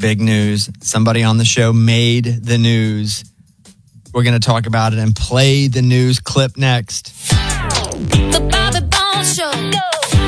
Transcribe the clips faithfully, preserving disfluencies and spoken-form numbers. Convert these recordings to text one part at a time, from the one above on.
big news. Somebody on the show made the news. We're going to talk about it and play the news clip next. The Bobby Bones Show. Go.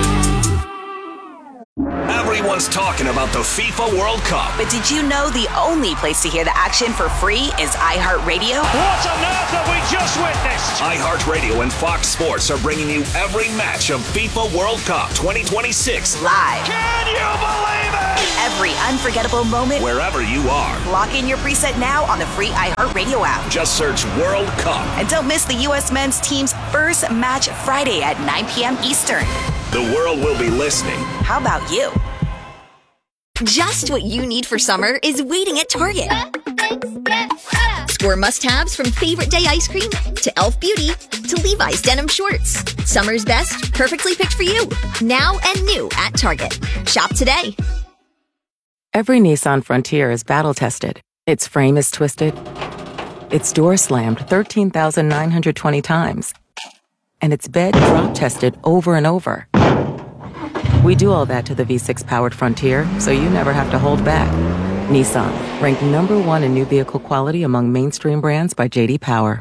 Everyone's talking about the FIFA World Cup. But did you know the only place to hear the action for free is iHeartRadio? What on earth have we just witnessed? iHeartRadio and Fox Sports are bringing you every match of FIFA World Cup twenty twenty-six live. Can you believe it? Every unforgettable moment. Wherever you are. Lock in your preset now on the free iHeartRadio app. Just search World Cup. And don't miss the U S men's team's first match Friday at nine p.m. Eastern. The world will be listening. How about you? Just what you need for summer is waiting at Target. Score must-haves from Favorite Day ice cream to Elf Beauty to Levi's denim shorts. Summer's best, perfectly picked for you. Now and new at Target. Shop today. Every Nissan Frontier is battle-tested. Its frame is twisted. Its door slammed thirteen thousand nine hundred twenty times. And its bed drop-tested over and over. We do all that to the V six powered Frontier, so you never have to hold back. Nissan, ranked number one in new vehicle quality among mainstream brands by J D Power.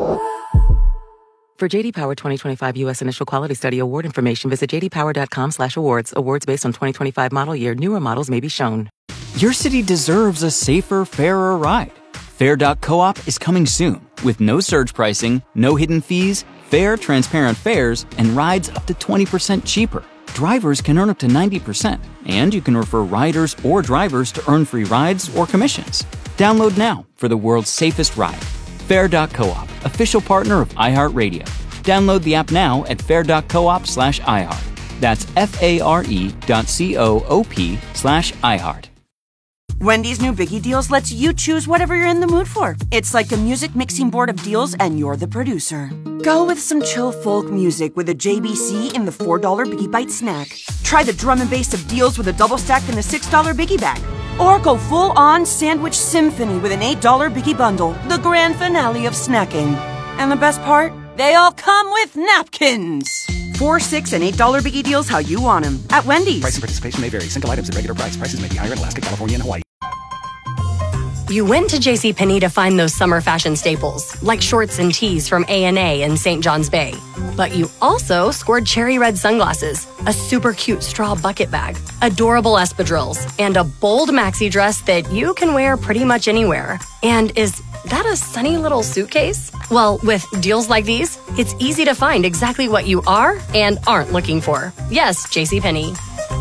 For J D Power twenty twenty-five U S Initial Quality Study Award information, visit j d power dot com slash awards. Awards based on twenty twenty-five model year. Newer models may be shown. Your city deserves a safer, fairer ride. Fair dot coop is coming soon with no surge pricing, no hidden fees, fair, transparent fares, and rides up to twenty percent cheaper. Drivers can earn up to ninety percent, and you can refer riders or drivers to earn free rides or commissions. Download now for the world's safest ride. Fair dot coop, official partner of iHeartRadio. Download the app now at fair dot coop slash iHeart. That's F-A-R-E dot C-O-O-P slash iHeart. Wendy's new Biggie Deals lets you choose whatever you're in the mood for. It's like a music mixing board of deals, and you're the producer. Go with some chill folk music with a J B C in the four dollar Biggie Bite snack. Try the drum and bass of deals with a double stack in the six dollar Biggie Bag. Or go full-on sandwich symphony with an eight dollar Biggie Bundle, the grand finale of snacking. And the best part? They all come with napkins. Four, six, and eight dollar Biggie Deals how you want them at Wendy's. Price and participation may vary. Single items at regular price. Prices may be higher in Alaska, California, and Hawaii. You went to JCPenney to find those summer fashion staples, like shorts and tees from A and A in Saint John's Bay. But you also scored cherry red sunglasses, a super cute straw bucket bag, adorable espadrilles, and a bold maxi dress that you can wear pretty much anywhere. And is that a sunny little suitcase? Well, with deals like these, it's easy to find exactly what you are and aren't looking for. Yes, JCPenney.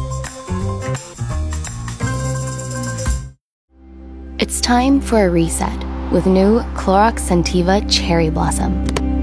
It's time for a reset with new Clorox Scentiva Cherry Blossom.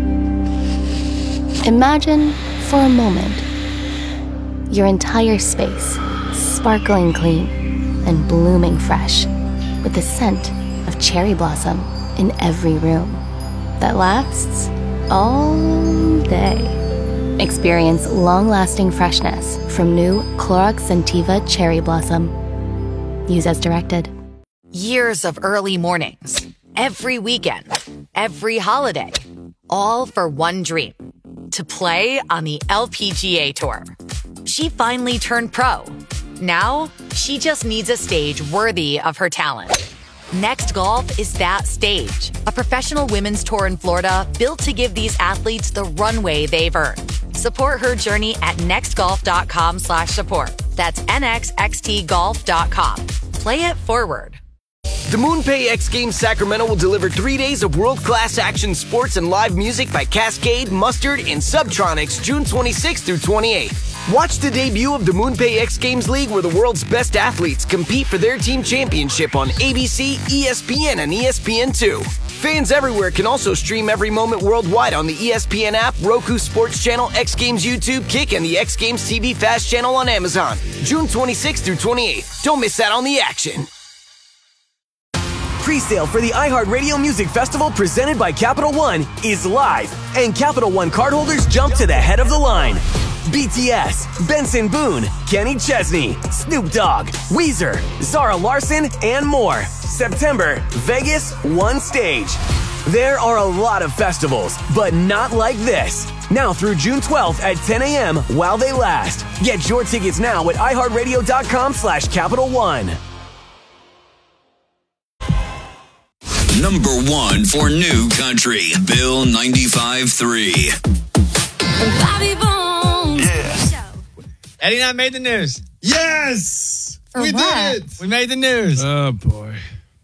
Imagine, for a moment, your entire space sparkling clean and blooming fresh with the scent of cherry blossom in every room that lasts all day. Experience long-lasting freshness from new Clorox Scentiva Cherry Blossom. Use as directed. Years of early mornings, every weekend, every holiday, all for one dream, to play on the L P G A Tour. She finally turned pro. Now, she just needs a stage worthy of her talent. Next Golf is that stage, a professional women's tour in Florida built to give these athletes the runway they've earned. Support her journey at nextgolf.com slash support. That's N X X T golf dot com. Play it forward. The MoonPay X Games Sacramento will deliver three days of world-class action sports and live music by Cascade, Mustard, and Subtronics June twenty-sixth through twenty-eighth. Watch the debut of the MoonPay X Games League where the world's best athletes compete for their team championship on A B C, E S P N, and E S P N two. Fans everywhere can also stream every moment worldwide on the E S P N app, Roku Sports Channel, X Games YouTube, Kick, and the X Games T V Fast Channel on Amazon. June twenty-sixth through twenty-eighth. Don't miss out on the action. Pre-sale for the iHeartRadio Music Festival presented by Capital One is live, and Capital One cardholders jump to the head of the line. B T S, Benson Boone, Kenny Chesney, Snoop Dogg, Weezer, Zara Larsson, and more. September, Vegas, one stage. There are a lot of festivals, but not like this. Now through June twelfth at ten a.m. while they last. Get your tickets now at iHeartRadio.com slash Capital One. Number one for New Country, Bill ninety-five three. Bobby Bones. Yeah. Eddie and I made the news. Yes! For we what? did it! We made the news. Oh, boy.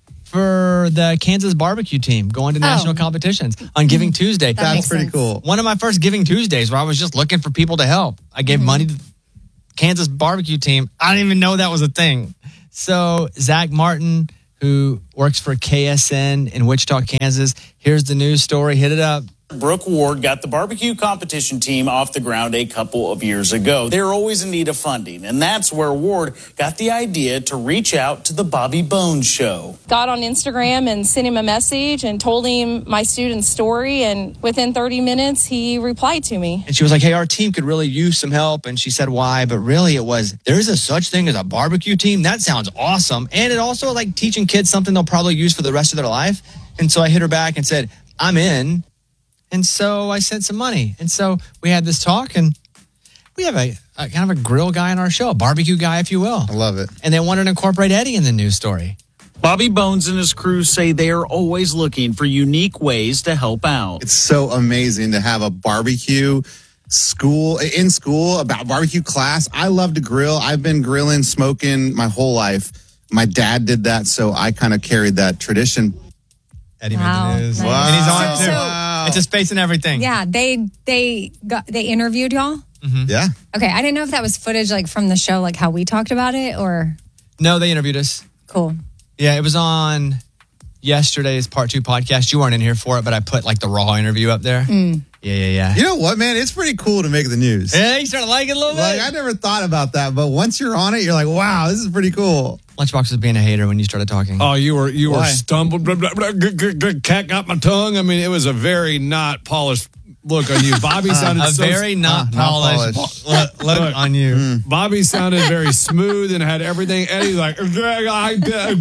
For the Kansas barbecue team going to national Oh. competitions on Giving Tuesday. That That's makes pretty sense. cool. One of my first Giving Tuesdays where I was just looking for people to help. I gave money to the Kansas barbecue team. I didn't even know that was a thing. So Zach Martin, who works for K S N in Wichita, Kansas, here's the news story. Hit it up. Brooke Ward got the barbecue competition team off the ground a couple of years ago. They're always in need of funding, and that's where Ward got the idea to reach out to the Bobby Bones Show. Got on Instagram and sent him a message and told him my student's story, and within thirty minutes, he replied to me. And she was like, hey, our team could really use some help. And she said, why? But really it was, there's a such thing as a barbecue team. That sounds awesome. And it also like teaching kids something they'll probably use for the rest of their life. And so I hit her back and said, I'm in. And so I sent some money. And so we had this talk, and we have a, a kind of a grill guy on our show, a barbecue guy, if you will. I love it. And they wanted to incorporate Eddie in the news story. Bobby Bones and his crew say they are always looking for unique ways to help out. It's so amazing to have a barbecue school in school about barbecue class. I love to grill. I've been grilling, smoking my whole life. My dad did that, so I kind of carried that tradition. Eddie Wow, made the news. nice. And he's on it So- too. so- It's his face and everything. Yeah, they they got they interviewed y'all. Mhm. Yeah. Okay, I didn't know if that was footage like from the show, like how we talked about it, or No, they interviewed us. cool. Yeah, it was on yesterday's part two podcast. You weren't in here for it, but I put like the raw interview up there. Mm. Yeah, yeah, yeah. You know what, man? It's pretty cool to make the news. Yeah, you started liking it a little bit. Like, I never thought about that, but once you're on it, you're like, wow, this is pretty cool. Lunchbox was being a hater when you started talking. Oh, you were you were Why? stumbled. Blah, blah, blah, g- g- g- cat got my tongue. I mean, it was a very not polished look on you. Bobby sounded a so, very not uh, not polished polished. look, look Look. on you. Mm. Bobby sounded very smooth and had everything. Eddie like, I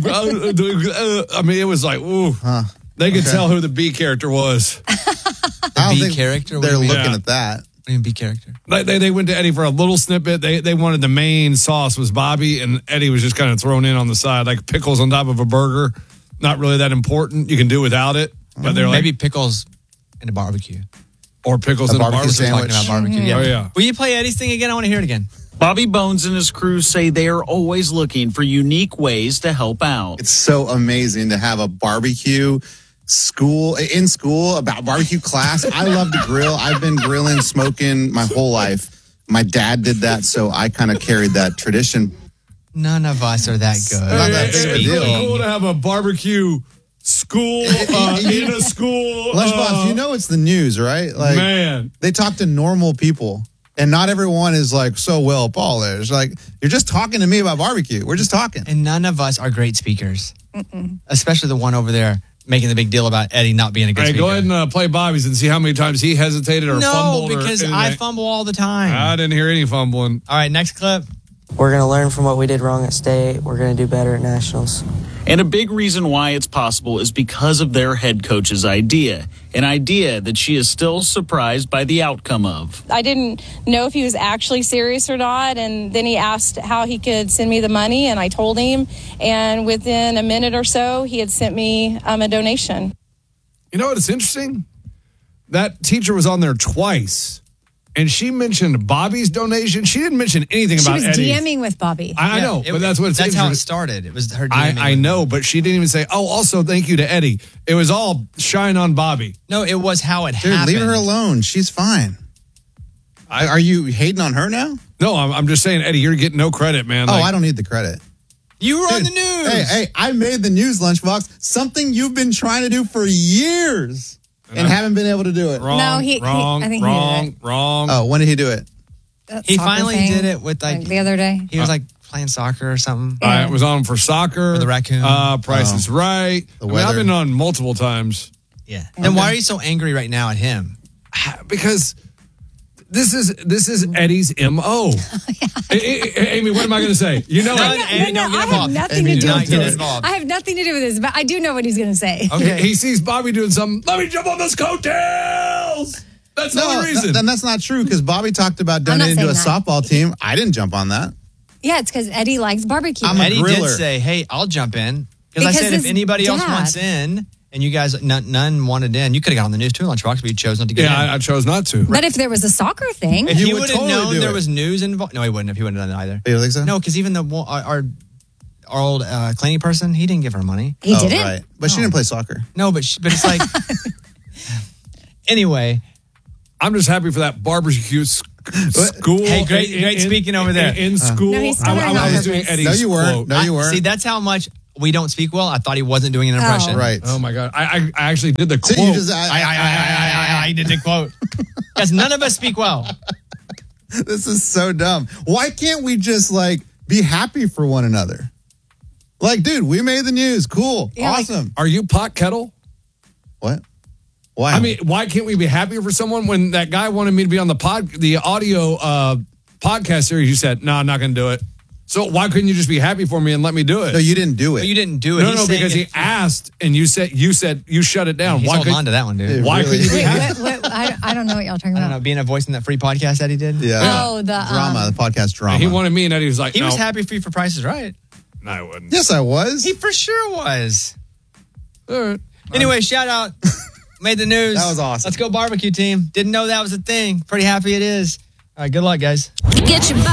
mean, it was like, ooh. Huh. They could Okay. tell who the B character was. The I don't B think character. What They're do you mean? Yeah. looking at that. What do you mean B character? They, they they went to Eddie for a little snippet. They they wanted the main sauce was Bobby, and Eddie was just kind of thrown in on the side, like pickles on top of a burger. Not really that important. You can do without it. But they're like, Maybe pickles in a barbecue. or pickles A in a barbecue barbecue. sandwich. Talking about barbecue. Mhm. Yeah. Oh, yeah. Will you play Eddie's thing again? I want to hear it again. Bobby Bones and his crew say they are always looking for unique ways to help out. It's so amazing to have a barbecue school in school about barbecue class. I love to grill. I've been grilling, smoking my whole life. My dad did that, so I kind of carried that tradition. None of us are that good. Not that It's big of a pretty deal. cool to have a barbecue school uh, in a school. Lunchbox, uh, you know it's the news, right? Like, man. they talk to normal people, and not everyone is like so well polished. Like, you're just talking to me about barbecue. We're just talking. And none of us are great speakers, especially the one over there making the big deal about Eddie not being a good Hey, speaker. go ahead and uh, play Bobby's and see how many times he hesitated or no, fumbled. because or I anything. fumble all the time. I didn't hear any fumbling. All right, next clip. We're going to learn from what we did wrong at state. We're going to do better at nationals. And a big reason why it's possible is because of their head coach's idea, an idea that she is still surprised by the outcome of. I didn't know if he was actually serious or not, and then he asked how he could send me the money, and I told him, and within a minute or so, he had sent me um, a donation. You know what? It's interesting. That teacher was on there twice, and she mentioned Bobby's donation. She didn't mention anything She about was Eddie's. DMing with Bobby. I, I know, It- but that's what it's That's how it interesting. started. It was her I, DMing I with know, but she didn't even say, oh, also thank you to Eddie. It was all shine on Bobby. No, it was how it Dude, happened. leave her alone. She's fine. I, are you hating on her now? No, I'm, I'm just saying, Eddie, you're getting no credit, man. Oh, Like, I don't need the credit. You were on Dude, the news. Hey, hey, I made the news, Lunchbox. Something you've been trying to do for years and haven't been able to do it. Wrong, No, he- he- wrong, I think he did wrong, it. wrong. Oh, when did he do it? That He soccer finally thing, did it with like, like the other day. he was like playing soccer or something. I was on for soccer. For the raccoon. Uh, Price Oh. is Right. The I mean, I've weather. been on multiple times. Yeah. Then why are you so angry right now at him? Because this is this is Eddie's M O. A- A- A- Amy, what am I going to say? You know, No, it. no, Amy, no, don't get I have involved. nothing Amy, to do don't with do this. it. involved. I have nothing to do with this, but I do know what he's going to say. Okay. He, he sees Bobby doing something. Let me jump on those coattails. That's the No, only reason. th- then that's not true because Bobby talked about I'm not donating to a saying that. softball team. I didn't jump on that. Yeah, it's because Eddie likes barbecue. I'm a Eddie griller. did say, hey, I'll jump in. Because I Because said if his anybody else dad- wants in, and you guys, none, none wanted in. You could have got on the news too, Lunchbox, but you chose not to get Yeah, in. I, I chose not to. But if there was a soccer thing, If he, He would would have totally known do there it. was news involved, no, he wouldn't have. He wouldn't have done it either. You don't think so? No, because even the one- our our, our old uh, cleaning person, he didn't give her money. he Oh, didn't. right. But she didn't play soccer. No, but she, but it's like anyway. I'm just happy for that barbecue s- school. Hey, great- in- great in- speaking over in- there. In, school. No, he's I, doing it I on was doing purpose. Eddie's No, you weren't. quote. No, you I- weren't. See, that's how much we don't speak well. I thought he wasn't doing an impression. Oh. Right. Oh my god! I I, I actually did the So quote. you just, I, I, I, I, I, I, I did the quote. Because none of us speak well. this is so dumb. Why can't we just like be happy for one another? Like, dude, we made the news. Cool. Yeah, like- awesome. Are you pot kettle? What? Why? I mean, why can't we be happier for someone when that guy wanted me to be on the pod, the audio uh, podcast series? You said, no, I'm not going to do it. So why couldn't you just be happy for me and let me do it? no, you didn't do it. But you didn't do it. no, He's no, saying because he if- asked and you said you said you shut it down. He's why holding could on to that one, dude. why really couldn't you be Wait, happy? what, what, I, I don't know what y'all are talking I don't about. know, being a voice in that free podcast that he did. yeah. Oh, the um, drama, the podcast drama. He wanted me and Eddie was like, He no, was happy for you for Price is Right. no, I wouldn't. Yes, I was. He for sure was. All right. Anyway, shout out. Made the news. That was awesome. Let's go barbecue team. Didn't know that was a thing. Pretty happy it is. All right, good luck, guys. Get your